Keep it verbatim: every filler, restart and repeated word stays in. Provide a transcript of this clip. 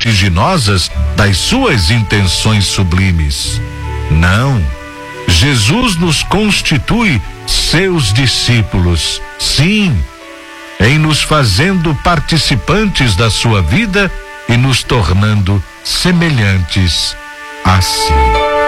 vertiginosas das suas intenções sublimes. Não. Jesus nos constitui seus discípulos, sim, em nos fazendo participantes da sua vida e nos tornando semelhantes a si.